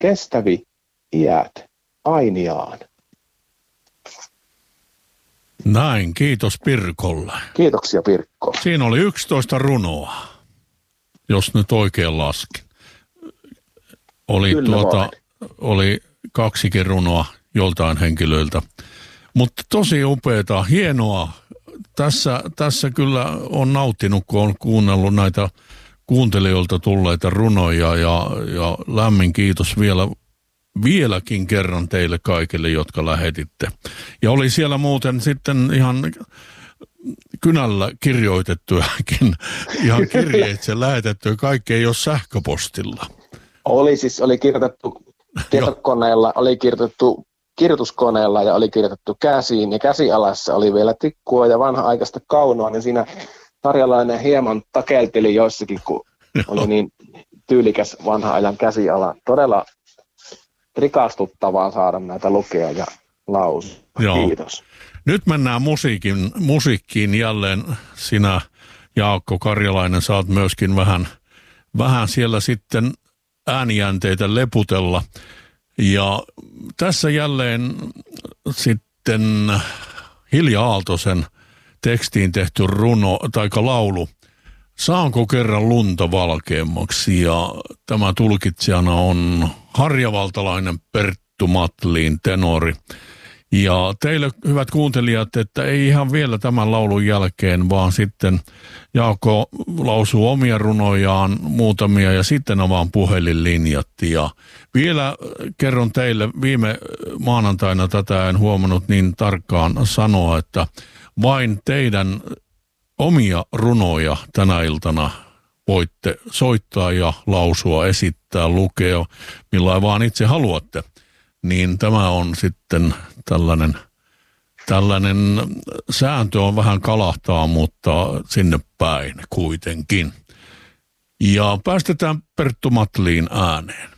kestävi iät ainiaan. Näin, kiitos Pirkolle. Kiitoksia Pirkko. Siinä oli 11 runoa, jos nyt oikein laskin. Oli 2 runoa joltain henkilöiltä. Mutta tosi upeata, hienoa. Tässä kyllä on nauttinut, kun on kuunnellut näitä kuuntelijoilta tulleita runoja ja lämmin kiitos vieläkin kerran teille kaikille, jotka lähetitte. Ja oli siellä muuten sitten ihan kynällä kirjoitettuakin, ihan kirjeitse lähetettyä, kaikki ei ole sähköpostilla. Oli kirjoitettu tietokoneella, oli kirjoitettu kirjoituskoneella ja oli kirjoitettu käsiin ja käsialassa oli vielä tikkua ja vanha-aikaista kaunoa, niin siinä Karjalainen hieman takelteli joissakin, kun oli niin tyylikäs vanha-ajan käsiala. Todella rikastuttavaa saada näitä lukea ja lausua. Kiitos. Nyt mennään musiikkiin jälleen. Sinä, Jaakko Karjalainen, saat myöskin vähän siellä sitten äänijänteitä leputella. Ja tässä jälleen sitten Hilja Aaltosen tekstiin tehty runo tai laulu Saanko kerran lunta valkeammaksi, ja tämä tulkitsijana on harjavaltalainen Perttu Matlin tenori. Ja teille, hyvät kuuntelijat, että ei ihan vielä tämän laulun jälkeen, vaan sitten Jaakko lausuu omia runojaan muutamia ja sitten avaan puhelinlinjat. Ja vielä kerron teille, viime maanantaina tätä en huomannut niin tarkkaan sanoa, että vain teidän omia runoja tänä iltana voitte soittaa ja lausua, esittää, lukea, millain vaan itse haluatte. Niin tämä on sitten tällainen sääntö on vähän kalahtaa, mutta sinne päin kuitenkin. Ja päästetään Perttu Matliin ääneen.